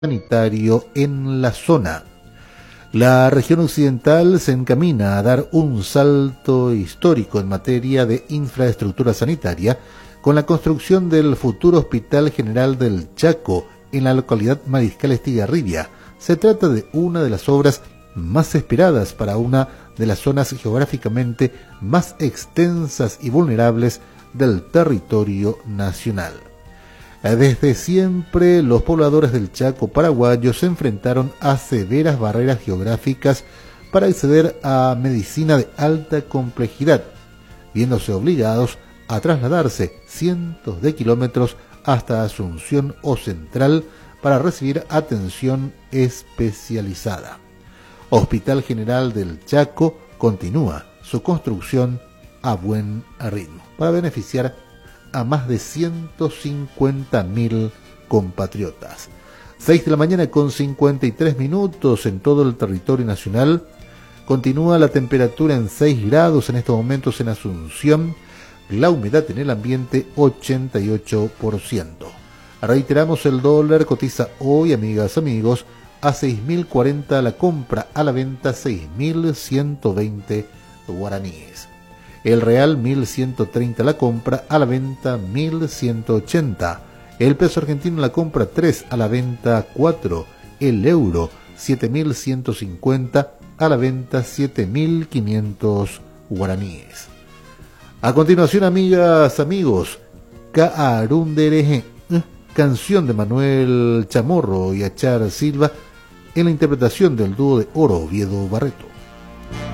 sanitario en la zona. La región occidental se encamina a dar un salto histórico en materia de infraestructura sanitaria con la construcción del futuro Hospital General del Chaco en la localidad Mariscal Estigarribia. Se trata de una de las obras más esperadas para una de las zonas geográficamente más extensas y vulnerables del territorio nacional. Desde siempre, los pobladores del Chaco paraguayo se enfrentaron a severas barreras geográficas para acceder a medicina de alta complejidad, viéndose obligados a trasladarse cientos de kilómetros hasta Asunción o Central para recibir atención especializada. Hospital General del Chaco continúa su construcción a buen ritmo para beneficiar a más de 150.000 compatriotas. 6 de la mañana con 53 minutos en todo el territorio nacional. Continúa la temperatura en 6 grados en estos momentos en Asunción. La humedad en el ambiente 88%. Reiteramos, el dólar cotiza hoy, amigas, amigos, a 6.040 la compra, a la venta 6.120 guaraníes. El real 1.130 la compra, a la venta 1.180. El peso argentino la compra 3, a la venta 4. El euro 7.150, a la venta 7.500 guaraníes. A continuación, amigas, amigos, Ka'arundereje, canción de Manuel Chamorro y Achar Silva en la interpretación del dúo de Oro Oviedo Barreto.